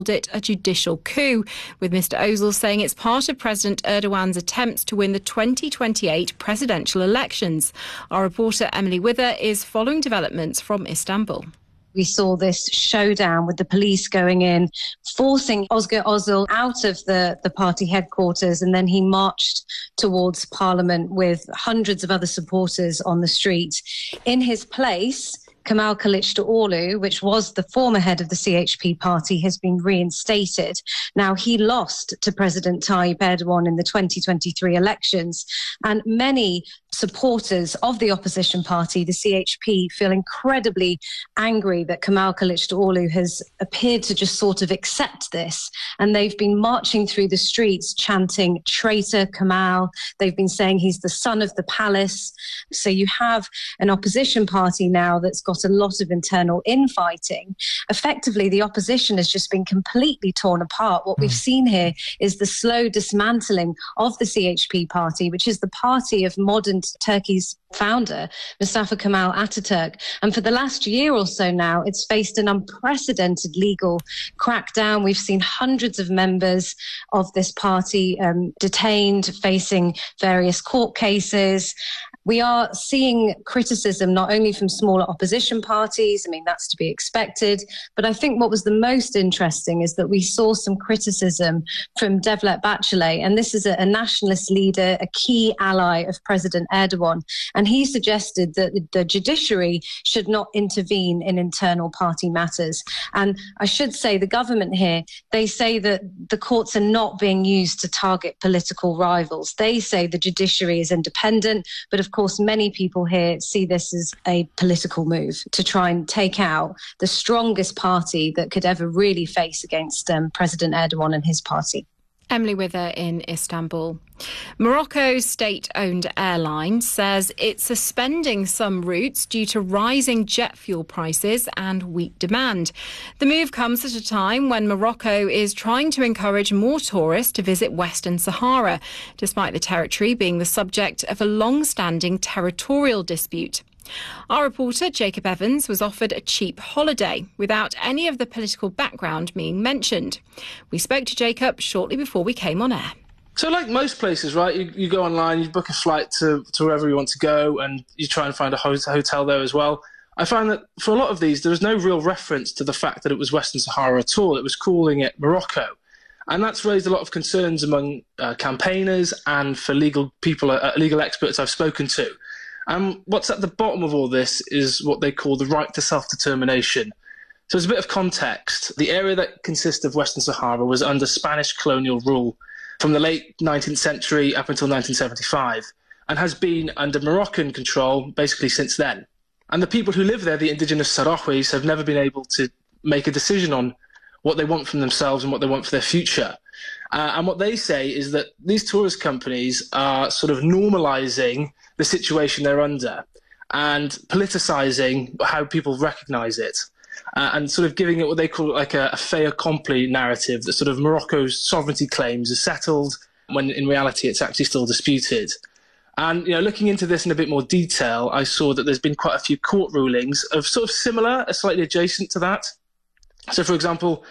it a judicial coup, with Mr Ozil saying it's part of President Erdogan's attempts to win the 2028 presidential elections. Our reporter Emily Wither is following developments from Istanbul. We saw this showdown with the police going in, forcing Özgür Özel out of the party headquarters, and then he marched towards Parliament with hundreds of other supporters on the street. In his place, Kemal Kılıçdaroğlu, which was the former head of the CHP party, has been reinstated. Now, he lost to President Tayyip Erdogan in the 2023 elections, and many supporters of the opposition party, the CHP, feel incredibly angry that Kemal Kılıçdaroğlu has appeared to just sort of accept this. And they've been marching through the streets chanting, "Traitor Kemal." They've been saying he's the son of the palace. So you have an opposition party now that's got a lot of internal infighting. Effectively, the opposition has just been completely torn apart. What we've seen here is the slow dismantling of the CHP party, which is the party of modern Turkey's founder, Mustafa Kemal Ataturk. And for the last year or so now, it's faced an unprecedented legal crackdown. We've seen hundreds of members of this party detained, facing various court cases. We are seeing criticism not only from smaller opposition parties, I mean, that's to be expected, but I think what was the most interesting is that we saw some criticism from Devlet Bahçeli, and this is a nationalist leader, a key ally of President Erdogan, and he suggested that the judiciary should not intervene in internal party matters. And I should say the government here, they say that the courts are not being used to target political rivals. They say the judiciary is independent, but of course, many people here see this as a political move to try and take out the strongest party that could ever really face against President Erdogan and his party. Emily Wither in Istanbul. Morocco's state-owned airline says it's suspending some routes due to rising jet fuel prices and weak demand. The move comes at a time when Morocco is trying to encourage more tourists to visit Western Sahara, despite the territory being the subject of a long-standing territorial dispute. Our reporter, Jacob Evans, was offered a cheap holiday without any of the political background being mentioned. We spoke to Jacob shortly before we came on air. So like most places, right, you go online, you book a flight to wherever you want to go, and you try and find a hotel there as well. I found that for a lot of these, there was no real reference to the fact that it was Western Sahara at all. It was calling it Morocco. And that's raised a lot of concerns among campaigners and for legal people, legal experts I've spoken to. What's at the bottom of all this is what they call the right to self-determination. So as a bit of context, the area that consists of Western Sahara was under Spanish colonial rule from the late 19th century up until 1975, and has been under Moroccan control basically since then. And the people who live there, the indigenous Sahrawis, have never been able to make a decision on what they want from themselves and what they want for their future. And what they say is that these tourist companies are sort of normalising the situation they're under and politicising how people recognise it, and sort of giving it what they call like a fait accompli narrative, that sort of Morocco's sovereignty claims are settled when in reality it's actually still disputed. And looking into this in a bit more detail, I saw that there's been quite a few court rulings of sort of similar, slightly adjacent to that. So, for example,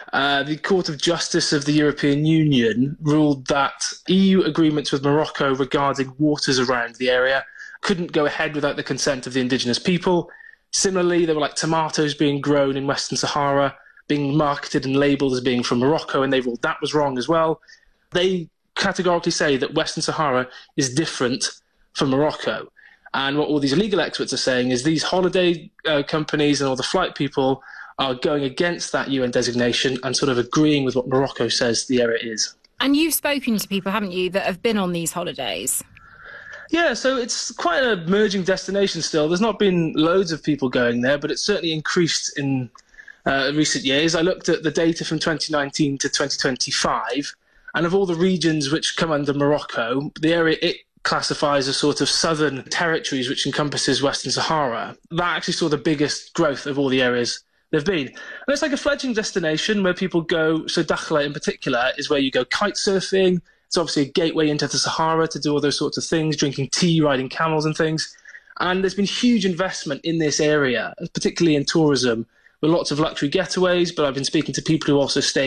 the Court of Justice of the European Union ruled that EU agreements with Morocco regarding waters around the area couldn't go ahead without the consent of the indigenous people. Similarly, there were like tomatoes being grown in Western Sahara, being marketed and labelled as being from Morocco, and they ruled that was wrong as well. They categorically say that Western Sahara is different from Morocco. And what all these legal experts are saying is these holiday companies and all the flight people are going against that UN designation and sort of agreeing with what Morocco says the area is. And you've spoken to people, haven't you, that have been on these holidays? Yeah, so it's quite an emerging destination still. There's not been loads of people going there, but it's certainly increased in recent years. I looked at the data from 2019 to 2025, and of all the regions which come under Morocco, the area it classifies as sort of southern territories, which encompasses Western Sahara, that actually saw the biggest growth of all the areas they've been. And it's like a fledgling destination where people go. So Dakhla in particular is where you go kite surfing. It's obviously a gateway into the Sahara to do all those sorts of things, drinking tea, riding camels and things. And there's been huge investment in this area, particularly in tourism, with lots of luxury getaways, but I've been speaking to people who also stay